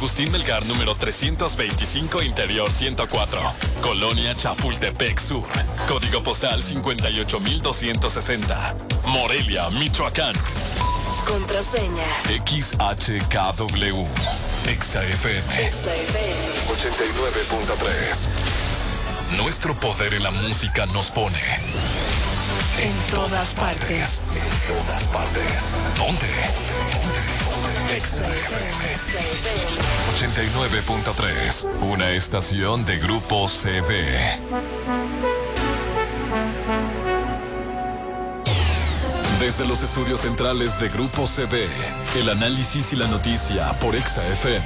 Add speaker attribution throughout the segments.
Speaker 1: Agustín Melgar, número 325, Interior 104. Colonia Chapultepec Sur. Código postal 58260. Morelia, Michoacán.
Speaker 2: Contraseña
Speaker 1: XHKW. XFM 89.3. Nuestro poder en la música nos pone
Speaker 2: en todas partes.
Speaker 1: En todas partes. ¿Dónde? XFM 89.3. Una estación de Grupo CB. Desde los estudios centrales de Grupo CB, el análisis y la noticia por XFM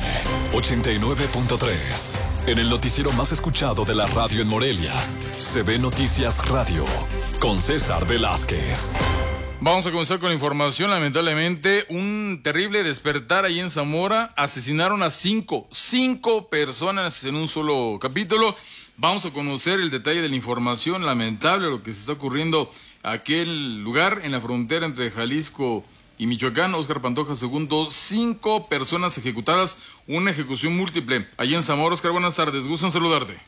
Speaker 1: 89.3. En el noticiero más escuchado de la radio en Morelia, CB Noticias Radio, con César Velázquez.
Speaker 3: Vamos a comenzar con la información. Lamentablemente, un terrible despertar ahí en Zamora. Asesinaron a cinco personas en un solo capítulo. Vamos a conocer el detalle de la información. Lamentable lo que se está ocurriendo aquel lugar en la frontera entre Jalisco y Michoacán. Óscar Pantoja II, 5 personas ejecutadas, una ejecución múltiple. Allí en Zamora. Óscar, buenas tardes, gustan saludarte.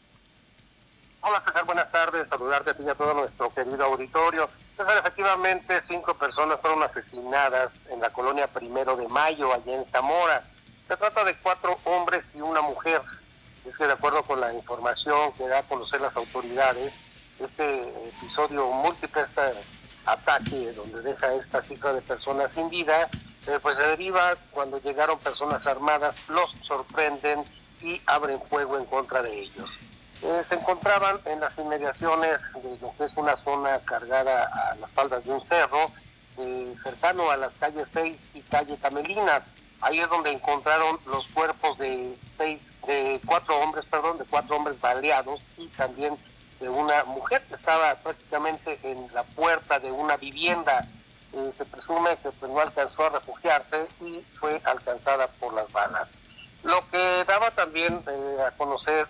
Speaker 4: Hola César, buenas tardes, saludarte a ti y a todo nuestro querido auditorio. César, efectivamente 5 personas fueron asesinadas en la colonia 1 de Mayo, allá en Zamora. Se trata de 4 hombres y una mujer. Es que de acuerdo con la información que da a conocer las autoridades, este episodio múltiple, este ataque donde deja esta cifra de personas sin vida, pues se deriva cuando llegaron personas armadas, los sorprenden y abren fuego en contra de ellos. Se encontraban en las inmediaciones de lo que es una zona cargada a las faldas de un cerro, cercano a las calles 6 y calle Camelina. Ahí es donde encontraron los cuerpos de 4 hombres baleados y también de una mujer que estaba prácticamente en la puerta de una vivienda. Se presume que pues no alcanzó a refugiarse y fue alcanzada por las balas. Lo que daba también a conocer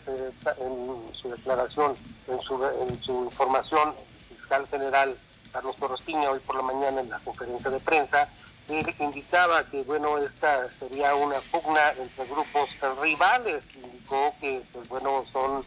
Speaker 4: en su declaración, en su información, el fiscal general Carlos Corrostiña, hoy por la mañana en la conferencia de prensa, él indicaba que, bueno, esta sería una pugna entre grupos rivales. Indicó que, pues bueno, son,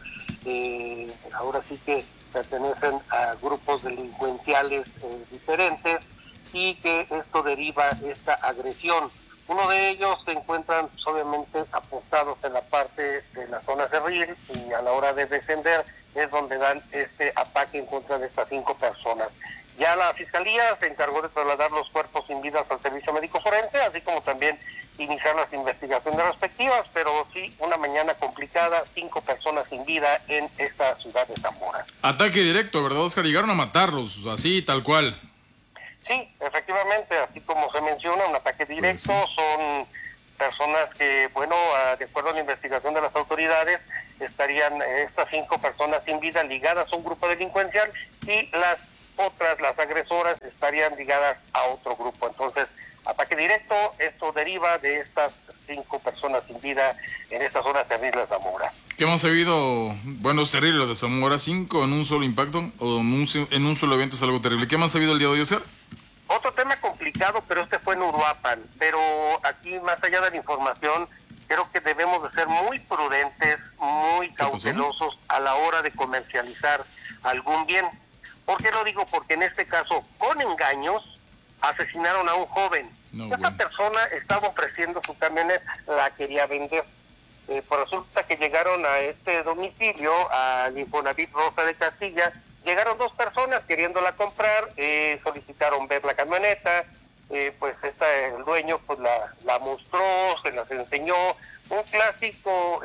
Speaker 4: ahora sí que pertenecen a grupos delincuenciales diferentes y que esto deriva esta agresión. Uno de ellos se encuentran pues, obviamente apostados en la parte de la zona cerril y a la hora de descender es donde dan este ataque en contra de estas 5 personas. Ya la Fiscalía se encargó de trasladar los cuerpos sin vida al servicio médico forense, así como también iniciar las investigaciones respectivas, pero sí, una mañana complicada, 5 personas sin vida en esta ciudad de Zamora.
Speaker 3: Ataque directo, ¿verdad, Óscar? Llegaron a matarlos, así, tal cual.
Speaker 4: Sí, efectivamente, así como se menciona, un ataque directo, pues sí. Son personas que, bueno, de acuerdo a la investigación de las autoridades, estarían estas 5 personas sin vida ligadas a un grupo delincuencial y las otras, las agresoras, estarían ligadas a otro grupo. Entonces, ataque directo, esto deriva de estas 5 personas sin vida en esta zona terrible de Zamora.
Speaker 3: ¿Qué más ha habido? Bueno, es terrible lo de Zamora, 5 en un solo impacto, o en un solo evento es algo terrible. ¿Qué más ha habido el día de hoy, Oscar?
Speaker 4: Otro tema complicado, pero este fue en Uruapan. Pero aquí, más allá de la información, creo que debemos de ser muy prudentes, muy cautelosos a la hora de comercializar algún bien. ¿Por qué lo digo? Porque en este caso, con engaños, asesinaron a un joven. Esta persona estaba ofreciendo su camioneta, la quería vender. Pues resulta que llegaron a este domicilio, al Infonavit Rosa de Castilla. Llegaron 2 personas queriéndola comprar, solicitaron ver la camioneta, pues el dueño pues la mostró, se las enseñó, un clásico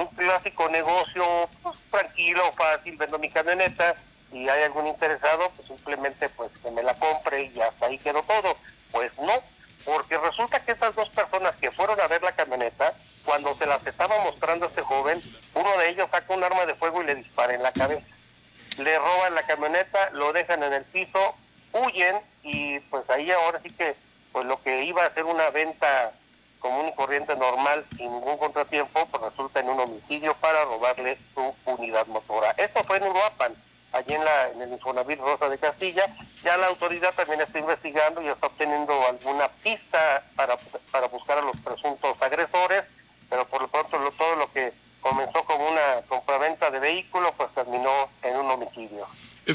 Speaker 4: negocio, pues tranquilo, fácil, vendo mi camioneta, y hay algún interesado, pues simplemente pues que me la compre y hasta ahí quedó todo. Pues no, porque resulta que estas 2 personas que fueron a ver la camioneta, cuando se las estaba mostrando a este joven, uno de ellos saca un arma de fuego y le dispara en la cabeza. Le roban la camioneta, lo dejan en el piso, huyen y pues ahí ahora sí que pues lo que iba a ser una venta común y corriente normal sin ningún contratiempo, pues resulta en un homicidio para robarle su unidad motora. Esto fue en Uruapan, allí en el Infonavit Rosa de Castilla. Ya la autoridad también está investigando y está obteniendo alguna pista para buscar a los presuntos agresores, pero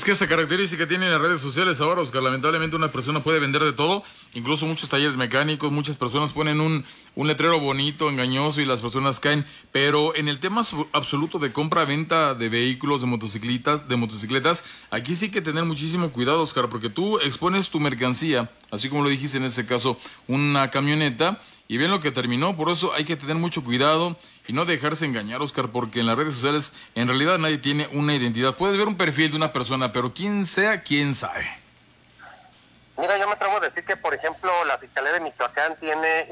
Speaker 3: Es que esa característica tienen las redes sociales ahora, Oscar. Lamentablemente una persona puede vender de todo, incluso muchos talleres mecánicos, muchas personas ponen un letrero bonito, engañoso y las personas caen. Pero en el tema absoluto de compra-venta de vehículos, de motocicletas, aquí sí hay que tener muchísimo cuidado, Oscar, porque tú expones tu mercancía, así como lo dijiste en ese caso, una camioneta, y ven lo que terminó. Por eso hay que tener mucho cuidado y no dejarse engañar, Oscar, porque en las redes sociales en realidad nadie tiene una identidad. Puedes ver un perfil de una persona, pero quién sea, quién sabe.
Speaker 4: Mira, yo me atrevo a decir que, por ejemplo, la Fiscalía de Michoacán tiene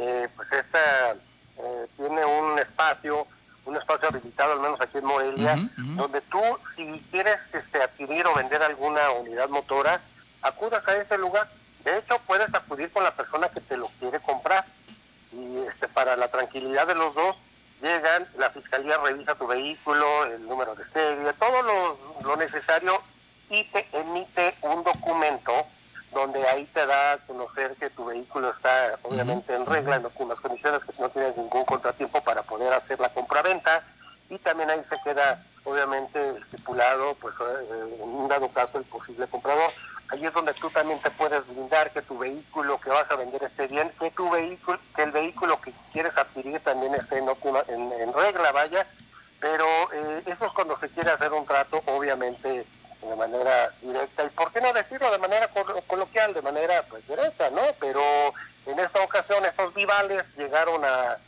Speaker 4: tiene un espacio habilitado, al menos aquí en Morelia, donde tú, si quieres adquirir o vender alguna unidad motora, acudas a ese lugar. De hecho, puedes acudir con la persona que te lo quiere comprar. Y para la tranquilidad de los dos, llegan, la Fiscalía revisa tu vehículo, el número de serie, todo lo necesario, y te emite un documento donde ahí te da a conocer que tu vehículo está obviamente en regla, con las condiciones, que no tienes ningún contratiempo para poder hacer la compraventa, y también ahí se queda obviamente estipulado, pues en un dado caso, el posible comprador. Ahí es donde tú también te puedes brindar que tu vehículo que vas a vender esté bien, que el vehículo que quieres adquirir también esté en regla, vaya. Pero eso es cuando se quiere hacer un trato, obviamente, de manera directa, y por qué no decirlo de manera coloquial, de manera pues directa, ¿no? Pero en esta ocasión estos vivales llegaron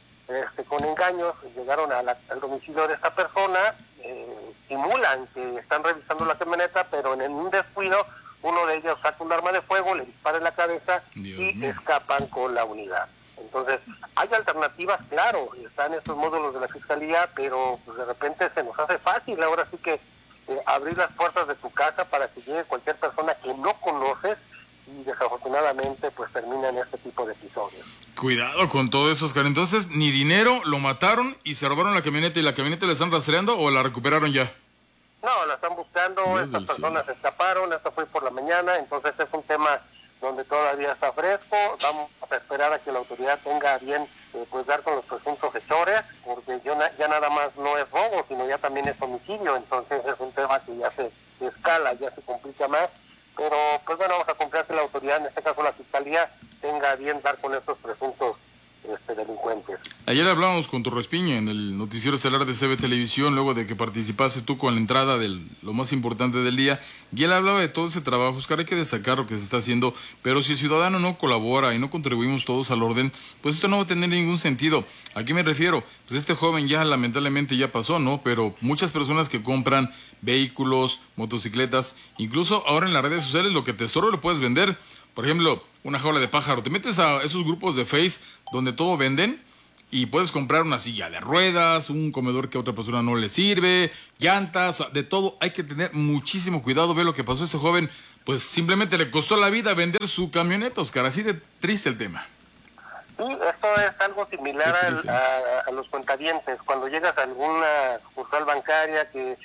Speaker 4: con engaños, llegaron al domicilio de esta persona, simulan que están revisando la camioneta, pero en un descuido uno de ellos saca un arma de fuego, le dispara en la cabeza y escapan con la unidad. Entonces, hay alternativas, claro, están estos módulos de la Fiscalía, pero pues, de repente se nos hace fácil ahora sí que abrir las puertas de tu casa para que llegue cualquier persona que no conoces, y desafortunadamente pues termina en este tipo de episodios.
Speaker 3: Cuidado con todo eso, Oscar. Entonces, ni dinero, lo mataron y se robaron la camioneta, y la camioneta la están rastreando o la recuperaron ya.
Speaker 4: No, la están buscando, estas personas escaparon, esto fue por la mañana, entonces es un tema donde todavía está fresco. Vamos a esperar a que la autoridad tenga bien pues dar con los presuntos hechores, porque ya nada más no es robo, sino ya también es homicidio, entonces es un tema que ya se escala, ya se complica más, pero pues bueno, vamos a confiar que la autoridad, en este caso la Fiscalía, tenga bien dar con estos presuntos delincuentes.
Speaker 3: Ayer hablábamos con Torrespiña en el noticiero estelar de CB Televisión, luego de que participaste tú con la entrada de lo más importante del día, y él hablaba de todo ese trabajo. Oscar, hay que destacar lo que se está haciendo, pero si el ciudadano no colabora y no contribuimos todos al orden, pues esto no va a tener ningún sentido. ¿A qué me refiero? Pues este joven ya lamentablemente ya pasó, ¿no? Pero muchas personas que compran vehículos, motocicletas, incluso ahora en las redes sociales, lo que te estorbe lo puedes vender. Por ejemplo, una jaula de pájaro. Te metes a esos grupos de Face donde todo venden y puedes comprar una silla de ruedas, un comedor que a otra persona no le sirve, llantas, de todo. Hay que tener muchísimo cuidado. Ve lo que pasó a ese joven, pues simplemente le costó la vida vender su camioneta, Oscar. Así de triste el tema.
Speaker 4: Sí, esto es algo similar a los cuentavientes. Cuando llegas a alguna sucursal bancaria que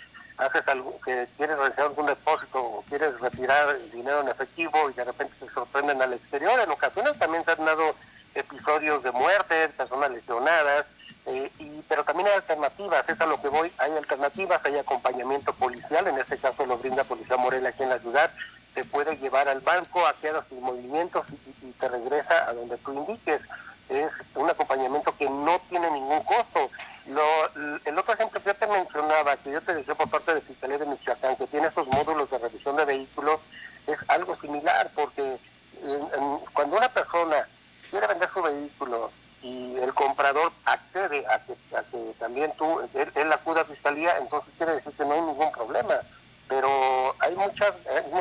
Speaker 4: que quieres realizar algún depósito o quieres retirar el dinero en efectivo y de repente te sorprenden al exterior. En ocasiones también se han dado episodios de muerte, personas lesionadas, pero también hay alternativas, es a lo que voy. Hay alternativas, hay acompañamiento policial, en este caso lo brinda Policía Morelia aquí en la ciudad. Te puede llevar al banco, a que hagas tus movimientos y te regresa a donde tú indiques. Es un acompañamiento que no tiene ningún costo. El otro ejemplo que yo te mencionaba, que yo te decía por parte de Fiscalía de Michoacán, que tiene estos módulos de revisión de vehículos, es algo similar, porque cuando una persona quiere vender su vehículo y el comprador accede a que también él acuda a Fiscalía, entonces quiere decir que no hay ningún problema. Pero hay muchos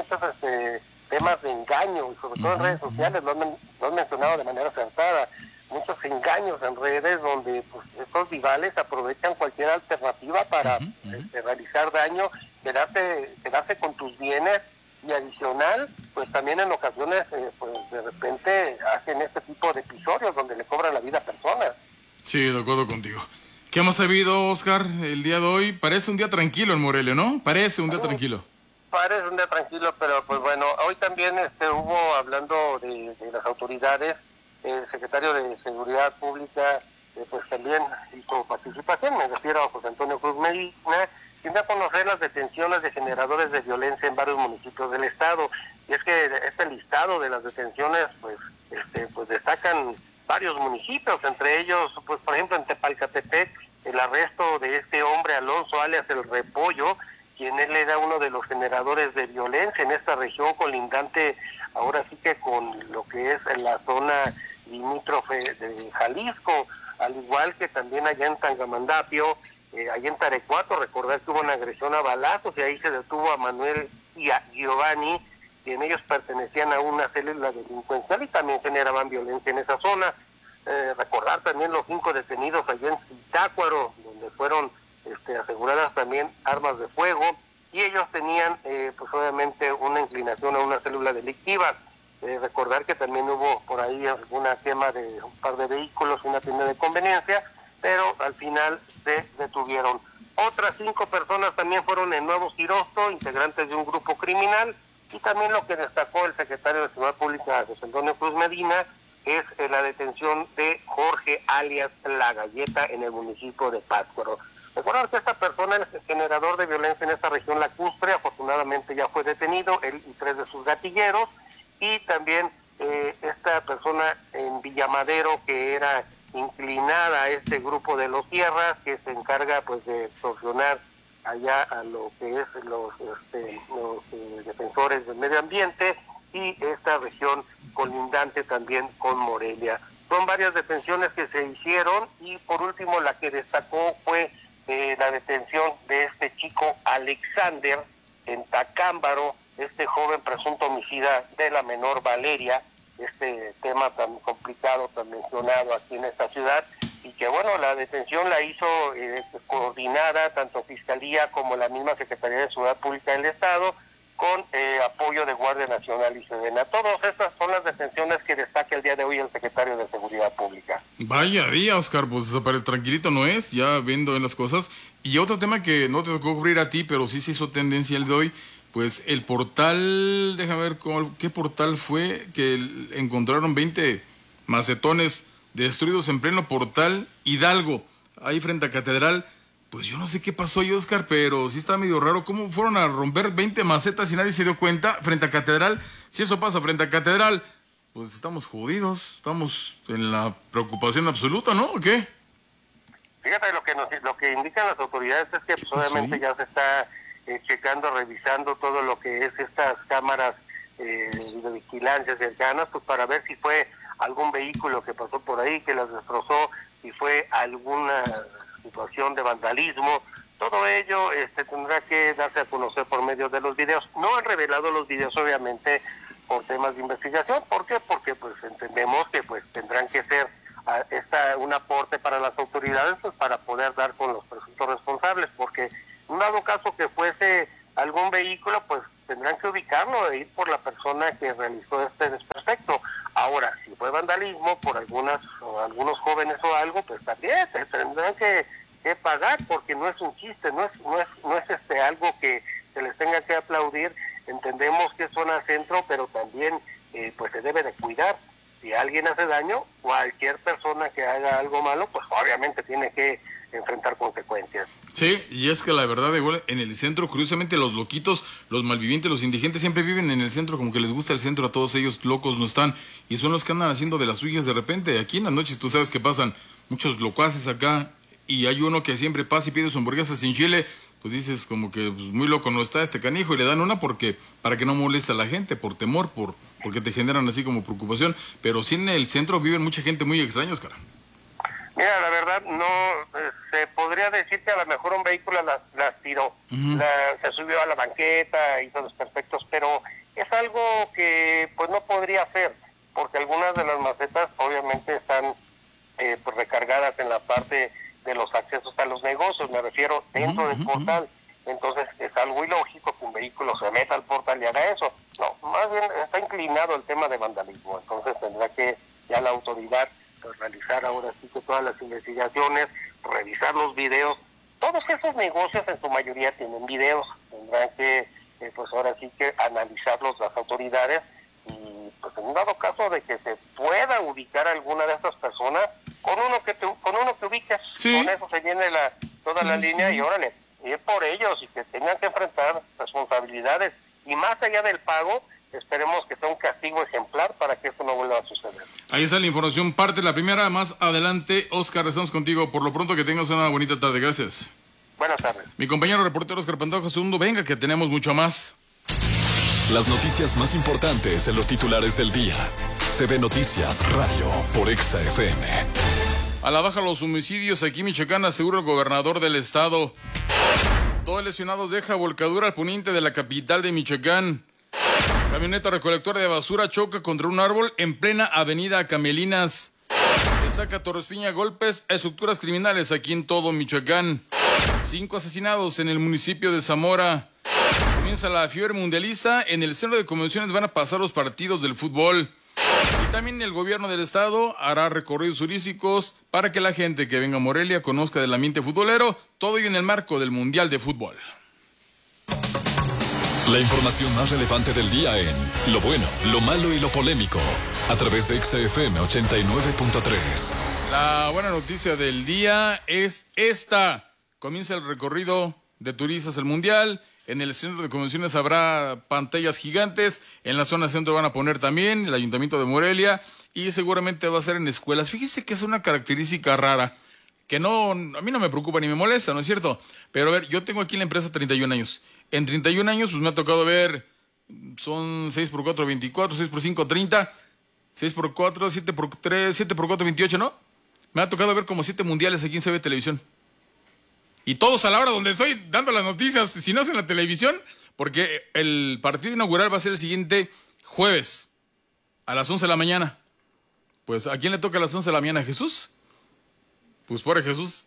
Speaker 4: temas de engaño, y sobre todo en redes sociales, lo han mencionado de manera acertada. Muchos engaños en redes donde pues, estos rivales aprovechan cualquier alternativa para realizar daño, quedarse con tus bienes, y adicional, pues también en ocasiones pues de repente hacen este tipo de episodios donde le cobran la vida a personas.
Speaker 3: Sí, de acuerdo contigo. ¿Qué hemos sabido, Oscar, el día de hoy? Parece un día tranquilo en Morelia, ¿no? Parece un día tranquilo.
Speaker 4: Parece un día tranquilo, pero pues bueno, hoy también hubo, hablando de las autoridades, el secretario de Seguridad Pública, pues también hizo participación, me refiero a José Antonio Cruz Medina, quien da a conocer las detenciones de generadores de violencia en varios municipios de las detenciones, pues destacan varios municipios, entre ellos, pues por ejemplo en Tepalcatepec, el arresto de este hombre Alonso alias El Repollo, quien él era uno de los generadores de violencia en esta región colindante, ahora sí que con lo que es en la zona limítrofe de Jalisco, al igual que también allá en Tangamandapio, allá en Tarecuato, recordar que hubo una agresión a balazos y ahí se detuvo a Manuel y a Giovanni, quien ellos pertenecían a una célula delincuencial y también generaban violencia en esa zona. Recordar también los 5 detenidos allá en Zitácuaro, donde fueron aseguradas también armas de fuego, y ellos tenían pues obviamente una inclinación a una célula delictiva. Recordar que también hubo por ahí alguna quema de un par de vehículos, una tienda de conveniencia, pero al final se detuvieron. Otras 5 personas también fueron en Nuevo Cirosto, integrantes de un grupo criminal, y también lo que destacó el secretario de Seguridad Pública, José Antonio Cruz Medina, es la detención de Jorge alias La Galleta en el municipio de Pátzcuaro. Recordar que esta persona, el generador de violencia en esta región lacustre, afortunadamente ya fue detenido, él y 3 de sus gatilleros, y también esta persona en Villamadero que era inclinada a este grupo de los Sierras, que se encarga pues de extorsionar allá a lo que es los defensores del medio ambiente, y esta región colindante también con Morelia. Son varias detenciones que se hicieron, y por último la que destacó fue la detención de este chico Alexander en Tacámbaro, este joven presunto homicida de la menor Valeria, este tema tan complicado, tan mencionado aquí en esta ciudad, y que bueno, la detención la hizo coordinada tanto Fiscalía como la misma Secretaría de Seguridad Pública del Estado, con apoyo de Guardia Nacional y Sedena. Todas estas son las detenciones que destaca el día de hoy el secretario de Seguridad Pública.
Speaker 3: Vaya día, Oscar, pues tranquilito no es, ya viendo en las cosas. Y otro tema que no te tocó cubrir a ti, pero sí se hizo tendencia el de hoy, pues el portal, déjame ver qué portal fue, que encontraron 20 macetones destruidos en pleno portal Hidalgo, ahí frente a Catedral. Pues yo no sé qué pasó ahí, Oscar, pero sí está medio raro. ¿Cómo fueron a romper 20 macetas y nadie se dio cuenta frente a Catedral? Si eso pasa frente a Catedral, pues estamos jodidos, estamos en la preocupación absoluta, ¿no? ¿O qué?
Speaker 4: Fíjate, lo que indican las autoridades es que pues, obviamente ya se está checando, revisando todo lo que es estas cámaras de vigilancia cercanas, pues para ver si fue algún vehículo que pasó por ahí, que las destrozó, si fue alguna situación de vandalismo. Todo ello tendrá que darse a conocer por medio de los videos. No han revelado los videos, obviamente, por temas de investigación. ¿Por qué? Porque pues entendemos que pues tendrán que ser un aporte para las autoridades, pues para poder dar con los presuntos responsables, porque en dado caso que fuese algún vehículo, pues tendrán que ubicarlo e ir por la persona que realizó este desperfecto. Ahora, si fue vandalismo por algunos jóvenes o algo, pues también tendrán que pagar, porque no es un chiste, no es algo que se les tenga que aplaudir. Entendemos que es zona centro, pero también pues se debe de cuidar. Si alguien hace daño, cualquier persona que haga algo malo, pues obviamente tiene que enfrentar consecuencias.
Speaker 3: Sí, y es que la verdad, igual en el centro, curiosamente, los loquitos, los malvivientes, los indigentes siempre viven en el centro, como que les gusta el centro, a todos ellos locos no están, y son los que andan haciendo de las suyas de repente. Aquí en las noches tú sabes que pasan muchos locuaces acá, y hay uno que siempre pasa y pide su hamburguesa sin chile, pues dices como que pues, muy loco no está este canijo, y le dan una para que no moleste a la gente, por temor, porque te generan así como preocupación, pero sí en el centro viven mucha gente muy extraños, cara.
Speaker 4: Mira, la verdad, no se podría decir que a lo mejor un vehículo las tiró, se subió a la banqueta, hizo los perfectos, pero es algo que pues no podría hacer, porque algunas de las macetas obviamente están pues recargadas en la parte de los accesos a los negocios, me refiero dentro del portal. Entonces es algo ilógico que un vehículo se meta al portal y haga eso. No, más bien está inclinado el tema de vandalismo, entonces tendrá que ya la autoridad pues realizar ahora sí que todas las investigaciones, revisar los videos. Todos esos negocios en su mayoría tienen videos, tendrán que pues ahora sí que analizarlos las autoridades, y pues en un dado caso de que se pueda ubicar alguna de estas personas, con uno que ubiques, sí, con eso se llene toda la línea, y órale, ir por ellos, y que tengan que enfrentar responsabilidades, y más allá del pago, Esperemos que sea un castigo ejemplar para que esto no vuelva a suceder.
Speaker 3: Ahí está la información, parte de la primera. Más adelante, Oscar, estamos contigo. Por lo pronto, que tengas una bonita tarde. Gracias.
Speaker 4: Buenas tardes.
Speaker 3: Mi compañero reportero Oscar Pantoja II, venga que tenemos mucho más.
Speaker 1: Las noticias más importantes en los titulares del día. CB Noticias Radio por Exa FM.
Speaker 3: A la baja los homicidios aquí en Michoacán, asegura el gobernador del estado. 2 lesionados deja volcadura al poniente de la capital de Michoacán. Camioneta recolectora de basura choca contra un árbol en plena avenida Camelinas. Le saca Torres Piña golpes a estructuras criminales aquí en todo Michoacán. 5 asesinados en el municipio de Zamora. Comienza la fiebre mundialista. En el centro de convenciones van a pasar los partidos del fútbol. Y también el gobierno del estado hará recorridos turísticos para que la gente que venga a Morelia conozca del ambiente futbolero, todo ello en el marco del Mundial de Fútbol.
Speaker 1: La información más relevante del día en lo bueno, lo malo y lo polémico, a través de Exa FM 89.3.
Speaker 3: La buena noticia del día es esta. Comienza el recorrido de turistas al Mundial. En el centro de convenciones habrá pantallas gigantes. En la zona centro van a poner también el Ayuntamiento de Morelia. Y seguramente va a ser en escuelas. Fíjese que es una característica rara. Que no, a mí no me preocupa ni me molesta, ¿no es cierto? Pero a ver, yo tengo aquí en la empresa 31 años. En 31 años, pues me ha tocado ver, son 6 por 4, 24, 6 por 5, 30, 6 por 4, 7 por 3, 7 por 4, 28, ¿no? Me ha tocado ver como 7 mundiales aquí en CB Televisión. Y todos a la hora donde estoy dando las noticias, si no es en la televisión, porque el partido inaugural va a ser el siguiente jueves, a las 11 de la mañana. Pues, ¿a quién le toca a las 11 de la mañana? ¿A Jesús? Pues pobre Jesús.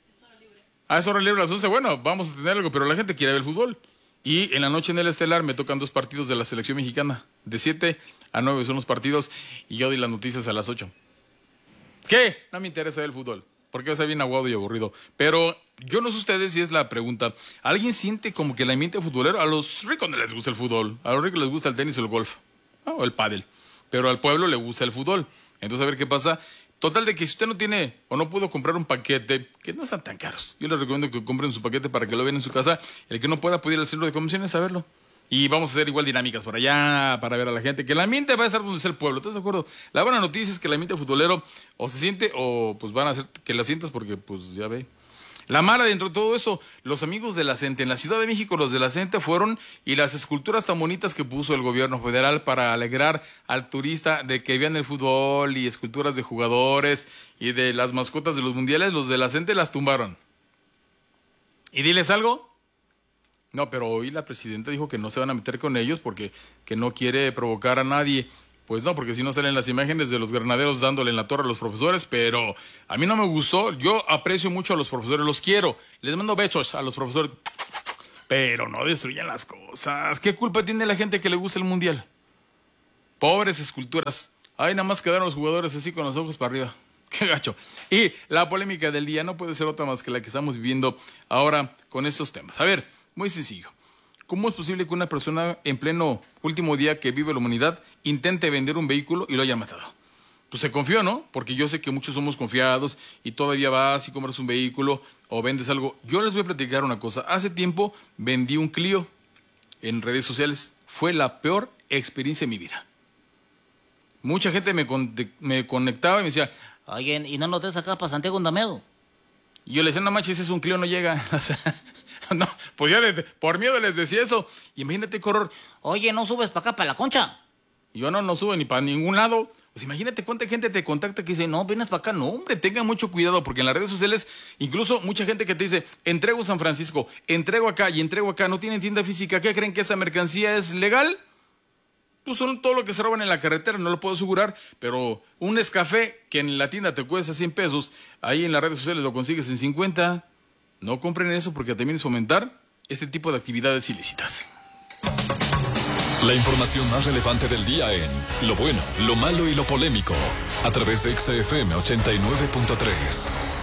Speaker 3: Es hora libre a las 11. Bueno, vamos a tener algo, pero la gente quiere ver el fútbol. Y en la noche en el Estelar me tocan 2 partidos de la selección mexicana. De 7 a 9 son los partidos y yo doy las noticias a las 8. ¿Qué? No me interesa ver el fútbol, porque va a ser bien aguado y aburrido. Pero yo no sé ustedes si es la pregunta. ¿Alguien siente como que el ambiente futbolero? A los ricos no les gusta el fútbol. A los ricos les gusta el tenis o el golf. O el pádel. Pero al pueblo le gusta el fútbol. Entonces, a ver qué pasa. Total de que si usted no tiene o no pudo comprar un paquete, que no están tan caros, yo les recomiendo que compren su paquete para que lo vean en su casa. El que no pueda ir al centro de convenciones a verlo. Y vamos a hacer igual dinámicas por allá para ver a la gente. Que el ambiente va a estar donde está el pueblo, ¿estás de acuerdo? La buena noticia es que el ambiente futbolero o se siente o pues van a hacer que la sientas porque pues ya ve. La mala dentro de todo eso, los amigos de la CENTE. En la Ciudad de México los de la CENTE fueron y las esculturas tan bonitas que puso el gobierno federal para alegrar al turista de que vean el fútbol y esculturas de jugadores y de las mascotas de los mundiales, los de la CENTE las tumbaron. ¿Y diles algo? No, pero hoy la presidenta dijo que no se van a meter con ellos porque que no quiere provocar a nadie. Pues no, porque si no salen las imágenes de los granaderos dándole en la torre a los profesores, pero a mí no me gustó. Yo aprecio mucho a los profesores, los quiero. Les mando besos a los profesores, pero no destruyan las cosas. ¿Qué culpa tiene la gente que le gusta el mundial? Pobres esculturas. Ay, nada más quedaron los jugadores así con los ojos para arriba. Qué gacho. Y la polémica del día no puede ser otra más que la que estamos viviendo ahora con estos temas. A ver, muy sencillo. ¿Cómo es posible que una persona en pleno último día que vive la humanidad intente vender un vehículo y lo haya matado? Pues se confió, ¿no? Porque yo sé que muchos somos confiados y todavía vas y compras un vehículo o vendes algo. Yo les voy a platicar una cosa. Hace tiempo vendí un Clio en redes sociales. Fue la peor experiencia de mi vida. Mucha gente me conectaba y me decía,
Speaker 5: oye, ¿y no lo traes acá para Santiago Ndamedo?
Speaker 3: Y yo le decía, no manches, es un Clio, no llega. O sea, no, pues ya por miedo les decía eso. Imagínate, horror.
Speaker 5: Oye, ¿no subes para acá, para La Concha?
Speaker 3: Y yo no subo ni para ningún lado. Pues imagínate cuánta gente te contacta que dice, no, vienes para acá. No, hombre, tengan mucho cuidado, porque en las redes sociales, incluso mucha gente que te dice, entrego San Francisco, entrego acá y entrego acá, no tienen tienda física. ¿Qué creen que esa mercancía es legal? Pues son todo lo que se roban en la carretera, no lo puedo asegurar, pero un Nescafé que en la tienda te cuesta 100 pesos, ahí en las redes sociales lo consigues en 50. No compren eso porque también es fomentar este tipo de actividades ilícitas.
Speaker 1: La información más relevante del día en lo bueno, lo malo y lo polémico, a través de Exa FM 89.3.